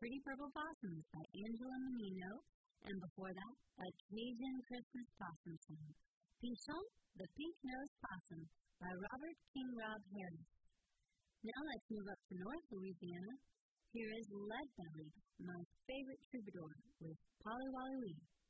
Pretty Purple Possums by Angela Menino, and before that, A Cajun Christmas Possum Song, Pichon, the Pink-Nosed Possum by Robert King Rob Harris. Now let's move up to North Louisiana. Here is Leadbelly, my favorite troubadour, with Polly Wolly Lee.